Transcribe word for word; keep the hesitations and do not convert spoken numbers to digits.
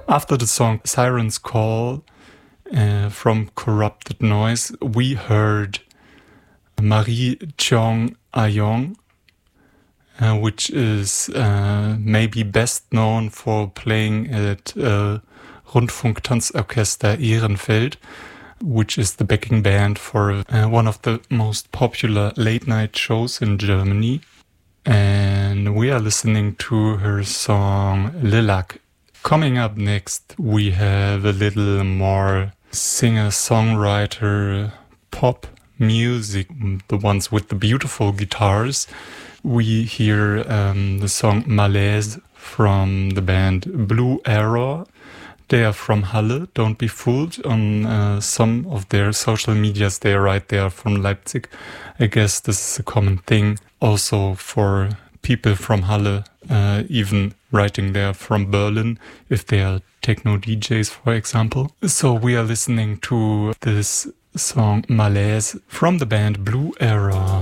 After the song Siren's Call uh, from Corrupted Noise, we heard Marie Cheong Ayong, uh, which is uh, maybe best known for playing at uh, Rundfunktanzorchester Ehrenfeld, which is the backing band for uh, one of the most popular late-night shows in Germany. And we are listening to her song Lilac. Coming up next, we have a little more singer-songwriter pop music, the ones with the beautiful guitars. We hear um, the song Malaise from the band Blue Arrow. They are from Halle, don't be fooled. On uh, some of their social medias they write they are from Leipzig. I guess this is a common thing also for people from Halle, uh, even writing they are from Berlin, if they are techno D Js, for example. So we are listening to this song Malaise from the band Blue Arrow.